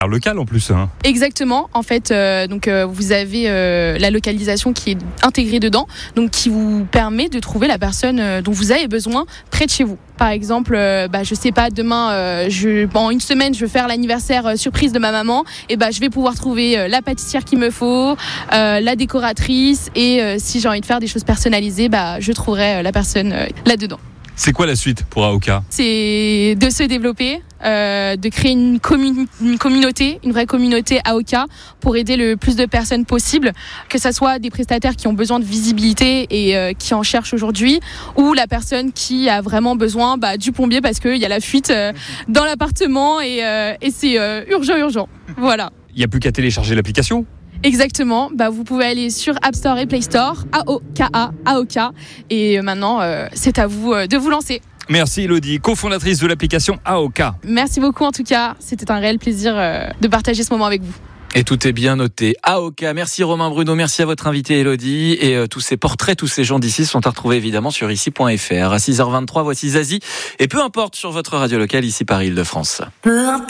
Local en plus. Hein. Exactement. En fait, vous avez la localisation qui est intégrée dedans, donc qui vous permet de trouver la personne dont vous avez besoin près de chez vous. Par exemple, je sais pas, demain, en une semaine, je veux faire l'anniversaire surprise de ma maman. Et je vais pouvoir trouver la pâtissière qu'il me faut, la décoratrice, et si j'ai envie de faire des choses personnalisées, je trouverai la personne là-dedans. C'est quoi la suite pour Aoka ? C'est de se développer, de créer une communauté, une vraie communauté Aoka pour aider le plus de personnes possible, que ce soit des prestataires qui ont besoin de visibilité et qui en cherchent aujourd'hui, ou la personne qui a vraiment besoin du plombier parce qu'il y a la fuite dans l'appartement et c'est urgent. Voilà. Il n'y a plus qu'à télécharger l'application ? Exactement, vous pouvez aller sur App Store et Play Store, Aoka, et maintenant c'est à vous de vous lancer. Merci Elodie, cofondatrice de l'application Aoka. Merci beaucoup en tout cas, c'était un réel plaisir de partager ce moment avec vous. Et tout est bien noté. Aoka, merci Romain Bruno, merci à votre invité Elodie. Et tous ces portraits, tous ces gens d'ici sont à retrouver évidemment sur ici.fr. À 6h23, voici Zazie. Et peu importe sur votre radio locale, ici par Île-de-France.